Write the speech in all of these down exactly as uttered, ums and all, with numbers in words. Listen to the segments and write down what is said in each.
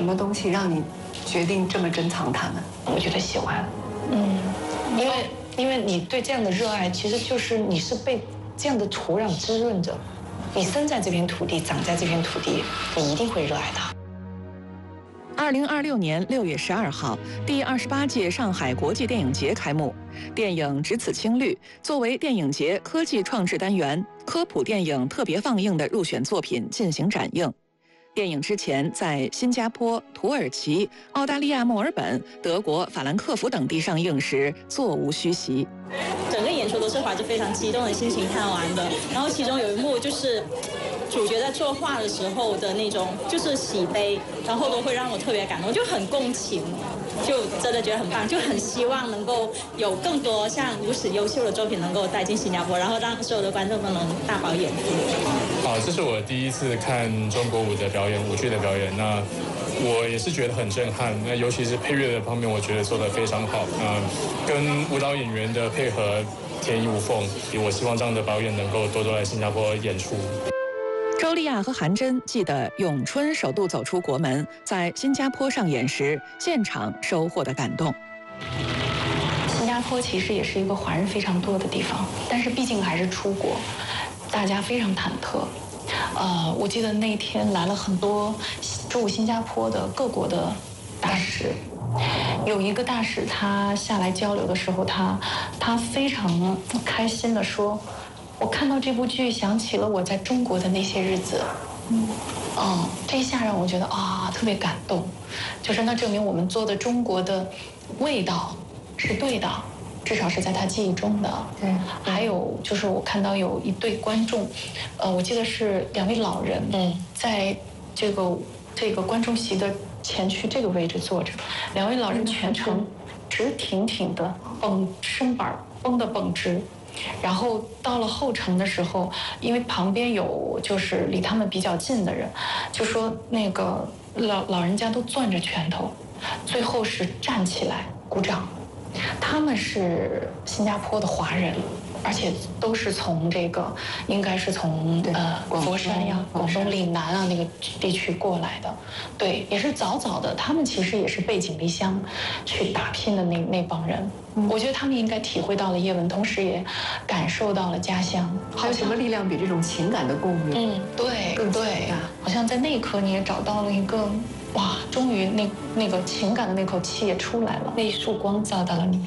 么东西让你决定这么珍藏它们？ 我觉得喜欢，嗯，因为因为你对这样的热爱，其实就是你是被这样的土壤滋润着，你生在这片土地，长在这片土地，你一定会热爱它。 二零二六年六月十二号，第二十八届上海国际电影节开幕。电影《只此青绿》作为电影节科技创制单元科普电影特别放映的入选作品进行展映。电影之前在新加坡、土耳其、澳大利亚墨尔本、德国法兰克福等地上映时，座无虚席。 整个演出都是怀着非常激动的心情看完的。然后其中有一幕就是主角在作画的时候的那种就是喜悲，然后都会让我特别感动，就很共情，就真的觉得很棒，就很希望能够有更多像如此优秀的作品能够带进新加坡，然后让所有的观众都能大饱眼福。 好，这是我第一次看中国舞的表演，舞剧的表演。那我也是觉得很震撼，那尤其是配乐的方面，我觉得做得非常好。那跟舞蹈演员的配合天衣无缝，我希望这样的表演能够多多来新加坡演出。 周丽亚和韩真记得咏春首度走出国门，在新加坡上演时，现场收获的感动。 新加坡其实也是一个华人非常多的地方，但是毕竟还是出国，大家非常忐忑。呃，我记得那天来了很多驻新加坡的各国的大使，有一个大使他下来交流的时候，他他非常开心地说，我看到这部剧想起了我在中国的那些日子。嗯，哦，这一下让我觉得啊特别感动，就是那证明我们做的中国的味道是对的，至少是在他记忆中的。嗯，还有就是我看到有一对观众，呃，我记得是两位老人，嗯，在这个这个观众席的前区这个位置坐着，两位老人全程直挺挺的绷身板绷得绷直。然后到了后程的时候，因为旁边有就是离他们比较近的人，就说那个老老人家都攥着拳头，最后是站起来鼓掌。他们是新加坡的华人，而且都是从这个应该是从呃佛山呀、广东岭南啊那个地区过来的，对，也是早早的，他们其实也是背井离乡去打拼的那那帮人。嗯、我觉得他们应该体会到了叶问，同时也感受到了家乡。 还有什么力量比这种情感的共鸣？ 嗯，对对，好像在那一刻你也找到了一个。哇，终于那那个情感的那口气也出来了，那一束光照到了你。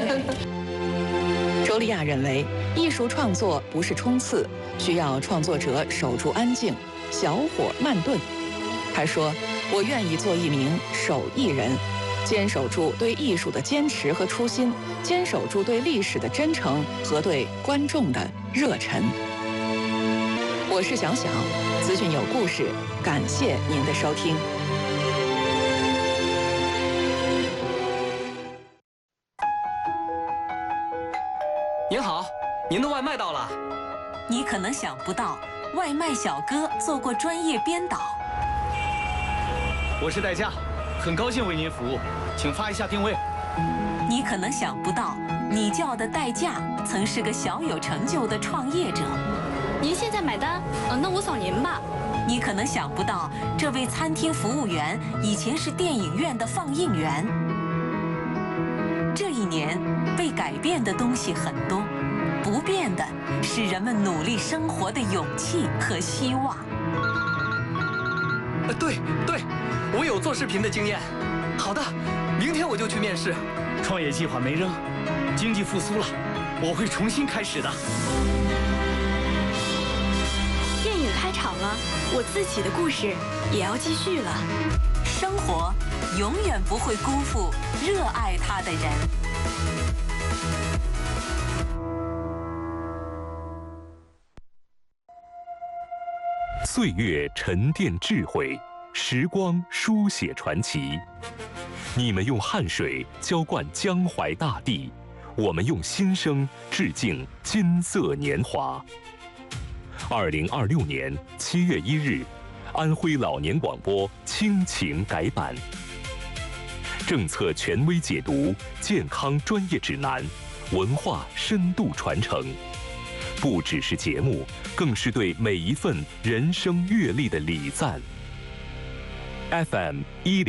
周丽亚认为，艺术创作不是冲刺，需要创作者守住安静，小火慢炖。她说：“我愿意做一名手艺人，坚守住对艺术的坚持和初心，坚守住对历史的真诚和对观众的热忱。”我是小小，资讯有故事，感谢您的收听。 您好，您的外卖到了。 你可能想不到，外卖小哥做过专业编导。 我是代驾，很高兴为您服务，请发一下定位。 你可能想不到，你叫的代驾曾是个小有成就的创业者。 您现在买单？呃，那我扫您吧。 你可能想不到，这位餐厅服务员以前是电影院的放映员。这一年，被改变的东西很多，不变的是人们努力生活的勇气和希望。 呃，对对，我有做视频的经验。好的，明天我就去面试。创业计划没扔，经济复苏了，我会重新开始的。 电影开场了，我自己的故事也要继续了。 生活永远不会辜负热爱它的人。 岁月沉淀智慧，时光书写传奇。你们用汗水浇灌江淮大地，我们用心声致敬金色年华。二零二六年七月一日，安徽老年广播亲情改版，政策权威解读，健康专业指南，文化深度传承，不只是节目，更是对每一份人生阅历的礼赞。F M 一零。